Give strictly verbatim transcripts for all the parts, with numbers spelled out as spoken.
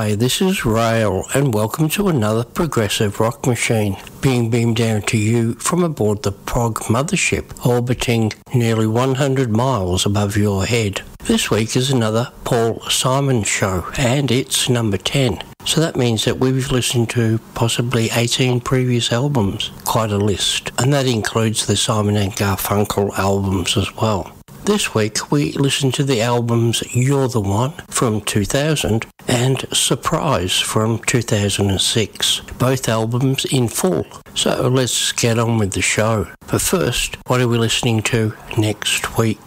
Hi, this is Rail, and welcome to another Progressive Rock Machine, being beamed down to you from aboard the Prog Mothership, orbiting nearly one hundred miles above your head. This week is another Paul Simon show, and it's number ten. So that means that we've listened to possibly eighteen previous albums, quite a list, and that includes the Simon and Garfunkel albums as well. This week we listened to the albums You're the One from two thousand and Surprise from two thousand six, both albums in full. So let's get on with the show. But first, what are we listening to next week?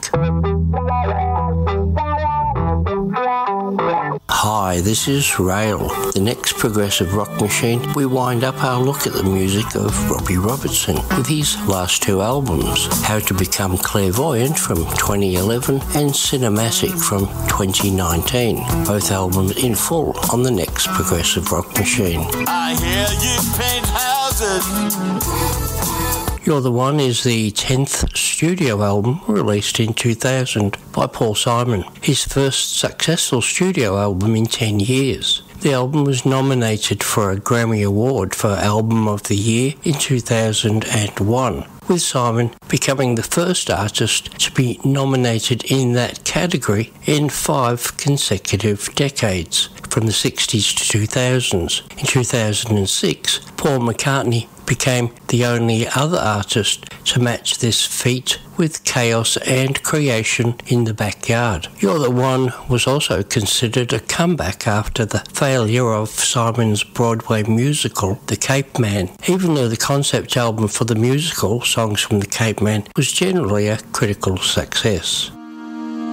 Hi, this is Rail. The next Progressive Rock Machine, we wind up our look at the music of Robbie Robertson with his last two albums, How to Become Clairvoyant from twenty eleven and Cinematic from twenty nineteen, both albums in full on the next Progressive Rock Machine. I hear you paint houses. You're the One is the tenth studio album released in two thousand by Paul Simon, his first successful studio album in ten years. The album was nominated for a Grammy Award for Album of the Year in two thousand one, with Simon becoming the first artist to be nominated in that category in five consecutive decades, from the sixties to two thousands. In two thousand six, Paul McCartney became the only other artist to match this feat with Chaos and Creation in the Backyard. You're the One was also considered a comeback after the failure of Simon's Broadway musical, The Cape Man, even though the concept album for the musical, Songs from the Cape Man, was generally a critical success.